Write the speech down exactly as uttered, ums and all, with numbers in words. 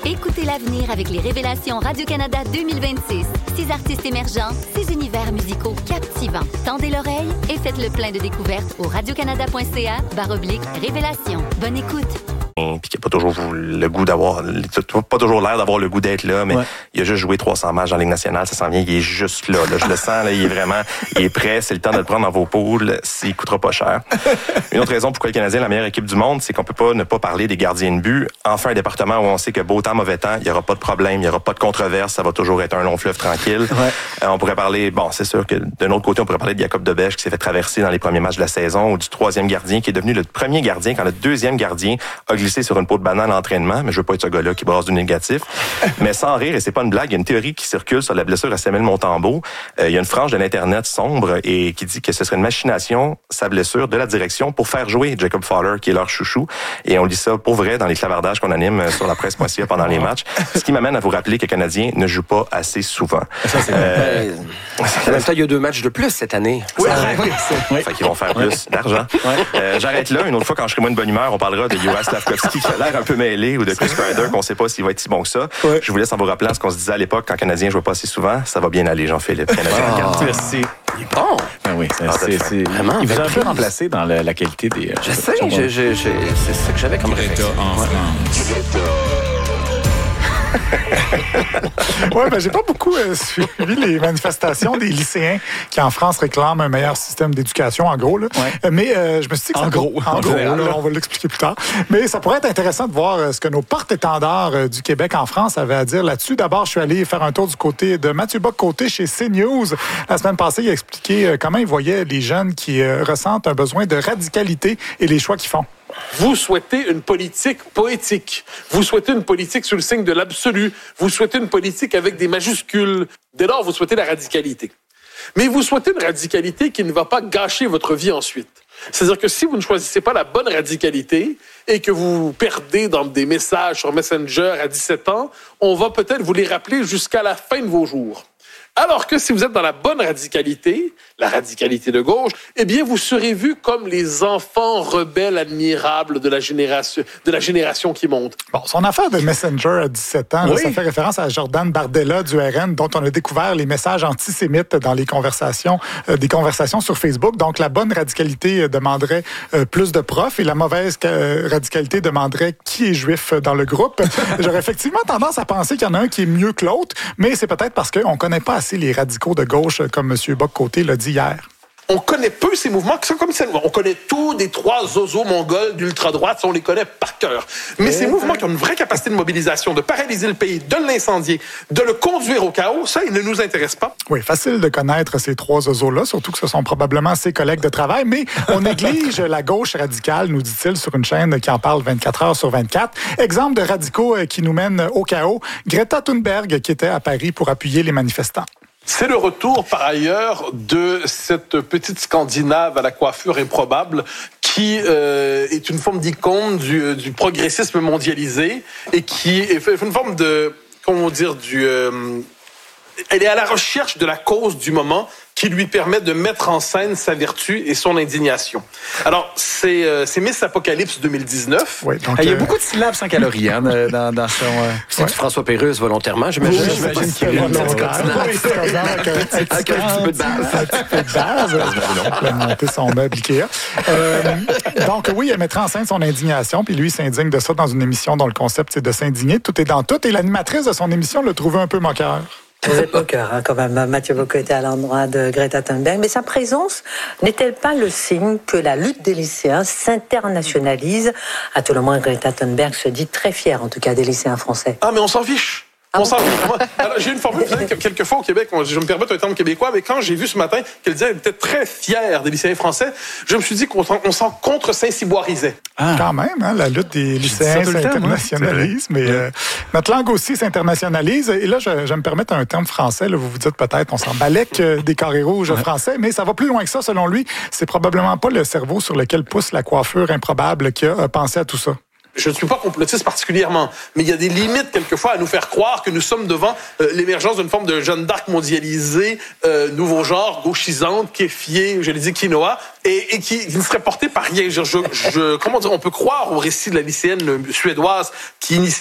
Écoutez l'avenir avec les Révélations Radio-Canada deux mille vingt-six. Six artistes émergents, six univers musicaux captivants. Tendez l'oreille et faites le plein de découvertes au radiocanada.ca barre oblique Révélations. Bonne écoute. Puis qui n'a pas toujours le goût d'avoir, pas toujours l'air d'avoir le goût d'être là, mais ouais. Il a juste joué trois cents matchs dans la Ligue nationale, ça s'en vient, il est juste là, là je le sens, là, il est vraiment, il est prêt, c'est le temps de le prendre dans vos poules, s'il coûtera pas cher. Une autre raison pourquoi le Canadien est la meilleure équipe du monde, c'est qu'on peut pas ne pas parler des gardiens de but. Enfin, un département où on sait que beau temps, mauvais temps, il y aura pas de problème, il y aura pas de controverse, ça va toujours être un long fleuve tranquille. Ouais. Euh, on pourrait parler, bon, c'est sûr que d'un autre côté, on pourrait parler de Jacob Debèche qui s'est fait traverser dans les premiers matchs de la saison, ou du troisième gardien qui est devenu le premier gardien quand le deuxième gardien a glissé sur une peau de banane à l'entraînement, mais je veux pas être ce gars-là qui brasse du négatif. Mais sans rire, et c'est pas une blague, il y a une théorie qui circule sur la blessure à Samuel Montembeault. Euh, il y a une frange de l'Internet sombre et qui dit que ce serait une machination, sa blessure, de la direction pour faire jouer Jacob Fowler, qui est leur chouchou. Et on lit ça pour vrai dans les clavardages qu'on anime sur la presse point c a pendant les matchs. Ce qui m'amène à vous rappeler que les Canadiens ne jouent pas assez souvent. Ça, c'est euh, en même temps, il y a deux matchs de plus cette année. Oui, oui. Oui. Fait qu'ils vont faire plus d'argent. Ouais. Euh, j'arrête là. Une autre fois, quand je serai moins de bonne humeur, on parlera de Juraj Slafkovský qui a l'air un peu mêlé ou de Chris Kreider qu'on sait pas s'il va être si bon que ça. Ouais. Je vous laisse en vous rappelant ce qu'on se disait à l'époque quand le Canadien jouait pas assez souvent. Ça va bien aller, Jean-Philippe. Canadien oh. en merci. Il est bon. Ben oui, c'est, ah, c'est, c'est... Vraiment, il vous a un peu remplacé dans la, la qualité des... Euh, je sais, je, je, je, c'est ça que j'avais comme réflexion. En ouais. Oui, ben j'ai pas beaucoup euh, suivi les manifestations des lycéens qui, en France, réclament un meilleur système d'éducation, en gros. Là. Ouais. Mais euh, je me suis dit que en ça... gros. En gros, là, on va l'expliquer plus tard. Mais ça pourrait être intéressant de voir euh, ce que nos porte-étendards euh, du Québec en France avaient à dire là-dessus. D'abord, je suis allé faire un tour du côté de Mathieu Bock-Côté chez CNews. La semaine passée, il a expliqué euh, comment il voyait les jeunes qui euh, ressentent un besoin de radicalité et les choix qu'ils font. Vous souhaitez une politique poétique. Vous souhaitez une politique sous le signe de l'absolu. Vous souhaitez une politique avec des majuscules. Dès lors, vous souhaitez la radicalité. Mais vous souhaitez une radicalité qui ne va pas gâcher votre vie ensuite. C'est-à-dire que si vous ne choisissez pas la bonne radicalité et que vous vous perdez dans des messages sur Messenger à dix-sept ans, on va peut-être vous les rappeler jusqu'à la fin de vos jours. Alors que si vous êtes dans la bonne radicalité, la radicalité de gauche, eh bien, vous serez vu comme les enfants rebelles admirables de la génération, de la génération qui monte. Bon, son affaire de Messenger à dix-sept ans, oui. là, ça fait référence à Jordan Bardella du R N, dont on a découvert les messages antisémites dans les conversations, euh, des conversations sur Facebook. Donc, la bonne radicalité demanderait euh, plus de profs et la mauvaise euh, radicalité demanderait qui est juif dans le groupe. J'aurais effectivement tendance à penser qu'il y en a un qui est mieux que l'autre, mais c'est peut-être parce qu'on connaît pas assez les radicaux de gauche, comme M. Bock-Côté l'a dit hier. On connaît peu ces mouvements qui sont comme ça. On connaît tous des trois zozos mongols d'ultra-droite, on les connaît par cœur. Mais ces mouvements qui ont une vraie capacité de mobilisation, de paralyser le pays, de l'incendier, de le conduire au chaos, ça, ils ne nous intéressent pas. Oui, facile de connaître ces trois zozos-là, surtout que ce sont probablement ses collègues de travail, mais on néglige la gauche radicale, nous dit-il, sur une chaîne qui en parle vingt-quatre heures sur vingt-quatre. Exemple de radicaux qui nous mènent au chaos, Greta Thunberg, qui était à Paris pour appuyer les manifestants. C'est le retour, par ailleurs, de cette petite Scandinave à la coiffure improbable qui euh, est une forme d'icône du, du progressisme mondialisé et qui est une forme de, comment dire, du... Euh, elle est à la recherche de la cause du moment qui lui permet de mettre en scène sa vertu et son indignation. Alors, c'est, euh, c'est Miss Apocalypse deux mille dix-neuf. Oui, donc, il y a euh... beaucoup de syllabes sans calories hein, dans, dans son... Euh... C'est ouais. du François Pérusse volontairement, j'imagine. Oui, j'imagine qu'il y a volontaire. Avec un petit peu de base. Un petit peu de base. Il a monté son meuble Ikea. Euh, donc, oui, elle mettra en scène son indignation, puis lui, il s'indigne de ça dans une émission dont le concept, c'est de s'indigner. Tout est dans tout. Et l'animatrice de son émission le trouvait un peu moqueur. Vous êtes moqueur, hein, quand même, Mathieu Bock-Côté à l'endroit de Greta Thunberg. Mais sa présence n'est-elle pas le signe que la lutte des lycéens s'internationalise? À tout le moins, Greta Thunberg se dit très fière, en tout cas, des lycéens français. Ah, mais on s'en fiche. Ah on bon? s'en fiche. Alors, j'ai une formule, vous savez, quelquefois au Québec, je me permets un terme québécois, mais quand j'ai vu ce matin qu'elle disait qu'elle était très fière des lycéens français, je me suis dit qu'on s'en, on s'en contre-saint-cyboirisait. Ah. Quand même, hein, la lutte des lycéens s'internationalise, mais euh, notre langue aussi s'internationalise. Et là, je, je vais me permettre un terme français. Là, vous vous dites peut-être, on s'en balèque des carrés rouges ouais. français, mais ça va plus loin que ça, selon lui. C'est probablement pas le cerveau sur lequel pousse la coiffure improbable qui a pensé à tout ça. Je ne suis pas complotiste particulièrement, mais il y a des limites quelquefois à nous faire croire que nous sommes devant euh, l'émergence d'une forme de Jeanne d'Arc mondialisée, euh, nouveau genre, gauchisante, kéfiée, je l'ai dit, quinoa, et, et qui, qui ne serait portée par rien. Je, je, je, comment dire, on peut croire au récit de la lycéenne suédoise qui initie